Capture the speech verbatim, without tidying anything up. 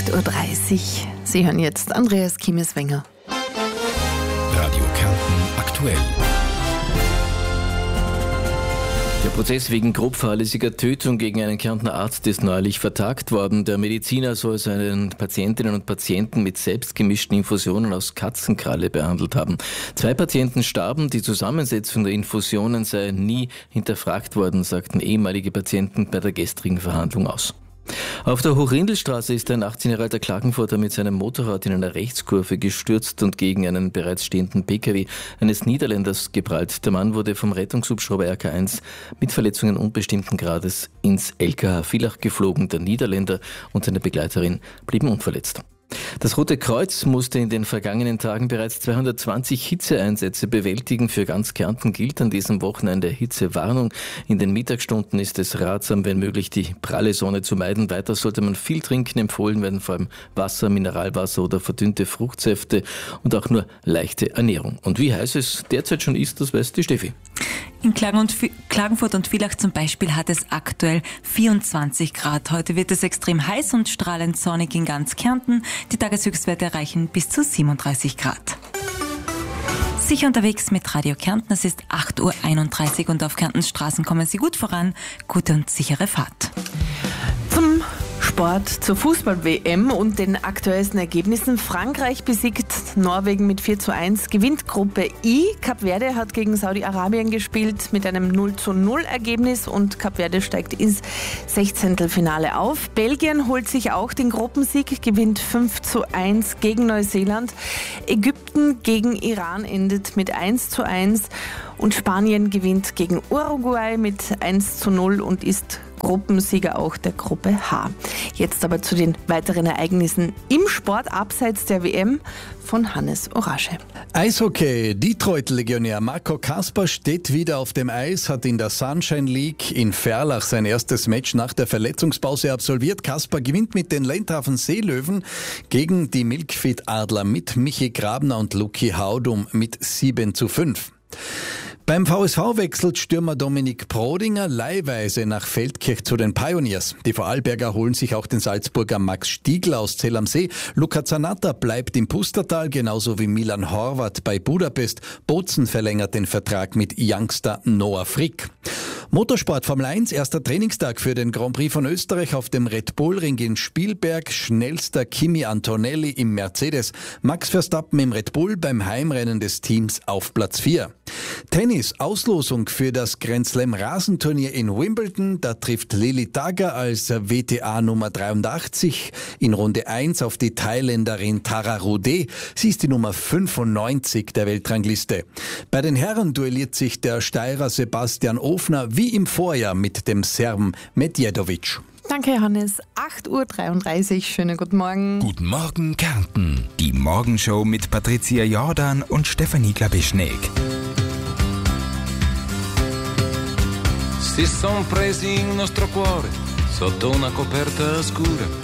acht Uhr dreißig. Sie hören jetzt Andreas Kiemeswenger. Radio Kärnten aktuell. Der Prozess wegen grob fahrlässiger Tötung gegen einen Kärntner Arzt ist neulich vertagt worden. Der Mediziner soll seinen Patientinnen und Patienten mit selbstgemischten Infusionen aus Katzenkralle behandelt haben. Zwei Patienten starben, die Zusammensetzung der Infusionen sei nie hinterfragt worden, sagten ehemalige Patienten bei der gestrigen Verhandlung aus. Auf der Hochrindelstraße ist ein achtzehn Jahre alter Klagenfurter mit seinem Motorrad in einer Rechtskurve gestürzt und gegen einen bereits stehenden Pkw eines Niederländers geprallt. Der Mann wurde vom Rettungshubschrauber R K eins mit Verletzungen unbestimmten Grades ins L K H Villach geflogen. Der Niederländer und seine Begleiterin blieben unverletzt. Das Rote Kreuz musste in den vergangenen Tagen bereits zweihundertzwanzig Hitzeeinsätze bewältigen. Für ganz Kärnten gilt an diesem Wochenende Hitzewarnung. In den Mittagsstunden ist es ratsam, wenn möglich, die pralle Sonne zu meiden. Weiter sollte man viel trinken. Empfohlen werden vor allem Wasser, Mineralwasser oder verdünnte Fruchtsäfte und auch nur leichte Ernährung. Und wie heiß es derzeit schon ist, das weiß die Steffi. In Klagenfurt und Villach zum Beispiel hat es aktuell vierundzwanzig Grad. Heute wird es extrem heiß und strahlend sonnig in ganz Kärnten. Die Tageshöchstwerte erreichen bis zu siebenunddreißig Grad. Sicher unterwegs mit Radio Kärnten. Es ist acht Uhr einunddreißig und auf Kärntens Straßen kommen Sie gut voran. Gute und sichere Fahrt. Zum Sport, zur Fußball-W M und den aktuellsten Ergebnissen. Frankreich besiegt Norwegen mit vier zu eins, gewinnt Gruppe I. Kap Verde hat gegen Saudi-Arabien gespielt mit einem null zu null Ergebnis und Kap Verde steigt ins Sechzehntelfinale auf. Belgien holt sich auch den Gruppensieg, gewinnt fünf zu eins gegen Neuseeland. Ägypten gegen Iran endet mit eins zu eins und Spanien gewinnt gegen Uruguay mit eins zu null und ist Gruppensieger auch der Gruppe H. Jetzt aber zu den weiteren Ereignissen im Sport abseits der W M von Hannes Orasche. Eishockey. Detroit-Legionär Marco Kasper steht wieder auf dem Eis, hat in der Sunshine League in Verlach sein erstes Match nach der Verletzungspause absolviert. Kasper gewinnt mit den Lendhafen Seelöwen gegen die Milkfeed Adler mit Michi Grabner und Luki Haudum mit sieben zu fünf. Beim V S V wechselt Stürmer Dominik Prodinger leihweise nach Feldkirch zu den Pioneers. Die Vorarlberger holen sich auch den Salzburger Max Stiegler aus Zell am See. Luca Zanatta bleibt im Pustertal, genauso wie Milan Horvath bei Budapest. Bozen verlängert den Vertrag mit Youngster Noah Frick. Motorsport Formel eins, erster Trainingstag für den Grand Prix von Österreich auf dem Red Bull Ring in Spielberg. Schnellster Kimi Antonelli im Mercedes. Max Verstappen im Red Bull beim Heimrennen des Teams auf Platz vier. Tennis, Auslosung für das Grand Slam Rasenturnier in Wimbledon. Da trifft Lili Daga als W T A Nummer dreiundachtzig in Runde eins auf die Thailänderin Tara Rude. Sie ist die Nummer fünfundneunzig der Weltrangliste. Bei den Herren duelliert sich der Steirer Sebastian Ofner wie im Vorjahr mit dem Serben Medjedovic. Danke, Hannes. acht Uhr dreiunddreißig. Schönen guten Morgen. Guten Morgen, Kärnten. Die Morgenshow mit Patricia Jordan und Stefanie Klabischneck. Si son presi il nostro cuore sotto una coperta scura.